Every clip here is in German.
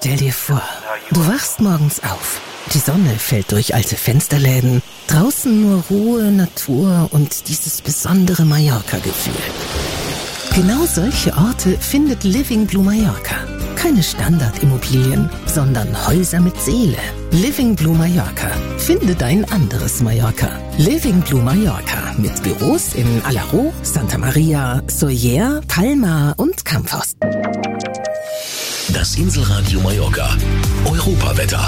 Stell dir vor, du wachst morgens auf. Die Sonne fällt durch alte Fensterläden. Draußen nur Ruhe, Natur und dieses besondere Mallorca-Gefühl. Genau solche Orte findet Living Blue Mallorca. Keine Standardimmobilien, sondern Häuser mit Seele. Living Blue Mallorca. Finde dein anderes Mallorca. Living Blue Mallorca mit Büros in Alaró, Santa Maria, Sóller, Palma und Campos. Das Inselradio Mallorca. Europawetter.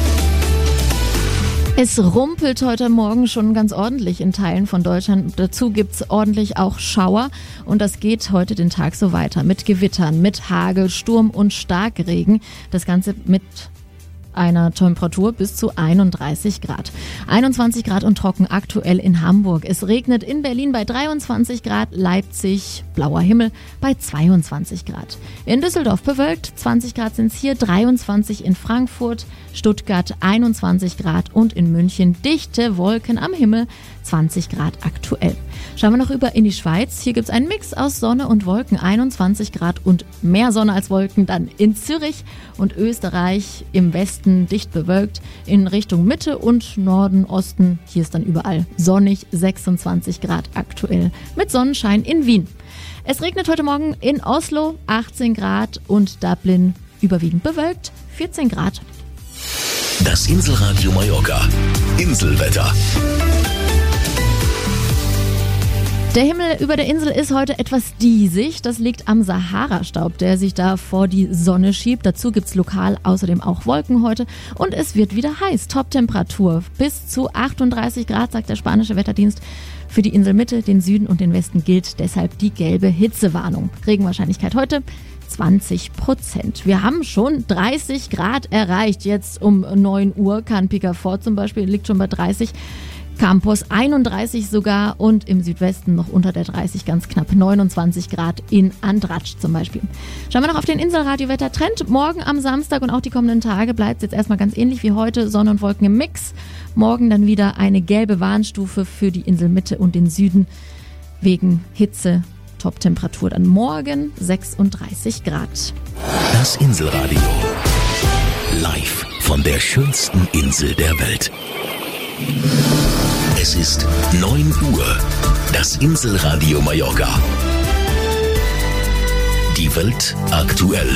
Es rumpelt heute Morgen schon ganz ordentlich in Teilen von Deutschland. Dazu gibt's ordentlich auch Schauer. Und das geht heute den Tag so weiter. Mit Gewittern, mit Hagel, Sturm und Starkregen. Das Ganze mit einer Temperatur bis zu 31 Grad. 21 Grad und trocken aktuell in Hamburg. Es regnet in Berlin bei 23 Grad, Leipzig, blauer Himmel bei 22 Grad. In Düsseldorf bewölkt, 20 Grad sind's hier, 23 in Frankfurt, Stuttgart 21 Grad und in München dichte Wolken am Himmel, 20 Grad aktuell. Schauen wir noch rüber in die Schweiz. Hier gibt's einen Mix aus Sonne und Wolken, 21 Grad und mehr Sonne als Wolken dann in Zürich und Österreich im Westen dicht bewölkt. In Richtung Mitte und Norden, Osten, hier ist dann überall sonnig, 26 Grad aktuell mit Sonnenschein in Wien. Es regnet heute Morgen in Oslo, 18 Grad und Dublin überwiegend bewölkt, 14 Grad. Das Inselradio Mallorca. Inselwetter. Der Himmel über der Insel ist heute etwas diesig. Das liegt am Sahara-Staub, der sich da vor die Sonne schiebt. Dazu gibt's lokal außerdem auch Wolken heute. Und es wird wieder heiß. Top-Temperatur bis zu 38 Grad, sagt der spanische Wetterdienst. Für die Inselmitte, den Süden und den Westen gilt deshalb die gelbe Hitzewarnung. Regenwahrscheinlichkeit heute 20%. Wir haben schon 30 Grad erreicht. Jetzt um 9 Uhr kann Picafort zum Beispiel, liegt schon bei 30. Campos 31 sogar und im Südwesten noch unter der 30, ganz knapp 29 Grad in Andratsch zum Beispiel. Schauen wir noch auf den Inselradio-Wetter-Trend. Morgen am Samstag und auch die kommenden Tage bleibt es jetzt erstmal ganz ähnlich wie heute, Sonne und Wolken im Mix. Morgen dann wieder eine gelbe Warnstufe für die Inselmitte und den Süden wegen Hitze. Top-Temperatur dann morgen 36 Grad. Das Inselradio. Live von der schönsten Insel der Welt. Es ist 9 Uhr. Das Inselradio Mallorca. Die Welt aktuell.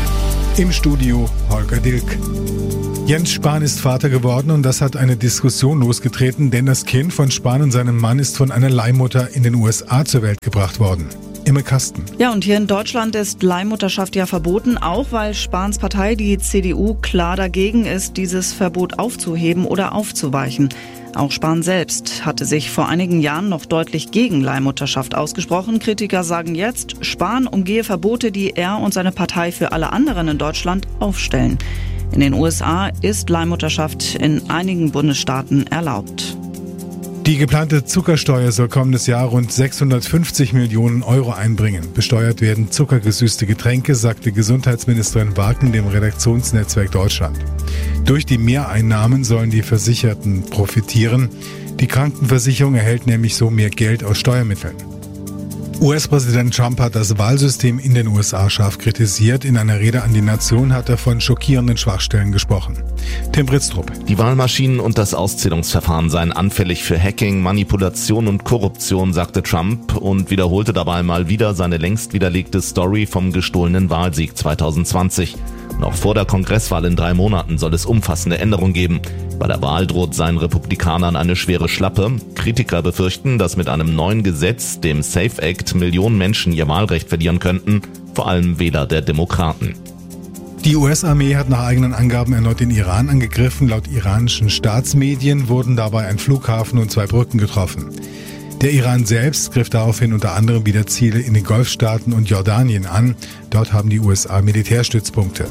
Im Studio Holger Dilk. Jens Spahn ist Vater geworden und das hat eine Diskussion losgetreten, denn das Kind von Spahn und seinem Mann ist von einer Leihmutter in den USA zur Welt gebracht worden. Imme Kasten. Ja, und hier in Deutschland ist Leihmutterschaft ja verboten, auch weil Spahns Partei, die CDU, klar dagegen ist, dieses Verbot aufzuheben oder aufzuweichen. Auch Spahn selbst hatte sich vor einigen Jahren noch deutlich gegen Leihmutterschaft ausgesprochen. Kritiker sagen jetzt, Spahn umgehe Verbote, die er und seine Partei für alle anderen in Deutschland aufstellen. In den USA ist Leihmutterschaft in einigen Bundesstaaten erlaubt. Die geplante Zuckersteuer soll kommendes Jahr rund 650 Millionen Euro einbringen. Besteuert werden zuckergesüßte Getränke, sagte Gesundheitsministerin Waken dem Redaktionsnetzwerk Deutschland. Durch die Mehreinnahmen sollen die Versicherten profitieren. Die Krankenversicherung erhält nämlich so mehr Geld aus Steuermitteln. US-Präsident Trump hat das Wahlsystem in den USA scharf kritisiert. In einer Rede an die Nation hat er von schockierenden Schwachstellen gesprochen. Tim Britztrup. Die Wahlmaschinen und das Auszählungsverfahren seien anfällig für Hacking, Manipulation und Korruption, sagte Trump und wiederholte dabei mal wieder seine längst widerlegte Story vom gestohlenen Wahlsieg 2020. Noch vor der Kongresswahl in 3 Monaten soll es umfassende Änderungen geben. Bei der Wahl droht seinen Republikanern eine schwere Schlappe. Kritiker befürchten, dass mit einem neuen Gesetz, dem SAFE Act, Millionen Menschen ihr Wahlrecht verlieren könnten, vor allem Wähler der Demokraten. Die US-Armee hat nach eigenen Angaben erneut den Iran angegriffen. Laut iranischen Staatsmedien wurden dabei ein Flughafen und 2 Brücken getroffen. Der Iran selbst griff daraufhin unter anderem wieder Ziele in den Golfstaaten und Jordanien an. Dort haben die USA Militärstützpunkte.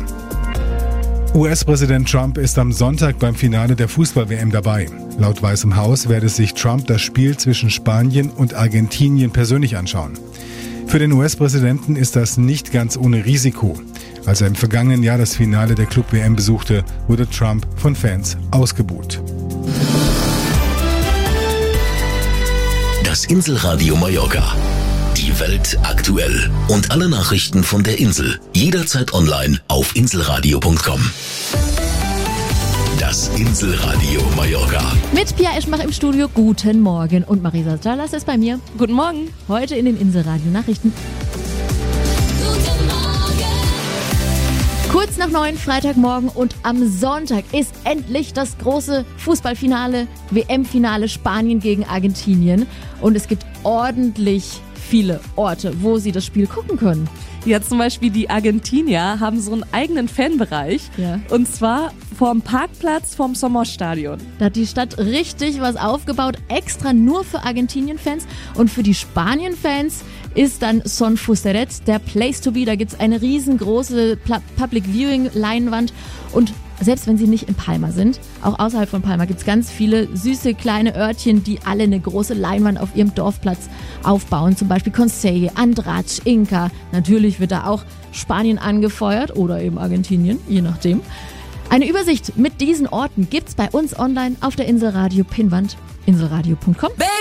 US-Präsident Trump ist am Sonntag beim Finale der Fußball-WM dabei. Laut Weißem Haus werde sich Trump das Spiel zwischen Spanien und Argentinien persönlich anschauen. Für den US-Präsidenten ist das nicht ganz ohne Risiko. Als er im vergangenen Jahr das Finale der Club-WM besuchte, wurde Trump von Fans ausgebuht. Das Inselradio Mallorca. Die Welt aktuell. Und alle Nachrichten von der Insel jederzeit online auf inselradio.com. Das Inselradio Mallorca. Mit Pia Eschenbach im Studio, guten Morgen. Und Marisa Callas ist bei mir. Guten Morgen. Heute in den Inselradio Nachrichten. Kurz nach 9, Freitagmorgen, und am Sonntag ist endlich das große Fußballfinale, WM-Finale Spanien gegen Argentinien. Und es gibt ordentlich viele Orte, wo Sie das Spiel gucken können. Ja, zum Beispiel die Argentinier haben so einen eigenen Fanbereich. Ja. Und zwar vorm Parkplatz vom Sommerstadion. Da hat die Stadt richtig was aufgebaut, extra nur für Argentinien-Fans. Und für die Spanien-Fans ist dann Son Fusseret der Place to be. Da gibt es eine riesengroße Public Viewing Leinwand. Und selbst wenn Sie nicht in Palma sind, auch außerhalb von Palma gibt es ganz viele süße kleine Örtchen, die alle eine große Leinwand auf ihrem Dorfplatz aufbauen. Zum Beispiel Consell, Andratx, Inca. Natürlich wird da auch Spanien angefeuert oder eben Argentinien, je nachdem. Eine Übersicht mit diesen Orten gibt's bei uns online auf der Inselradio Pinnwand, inselradio.com.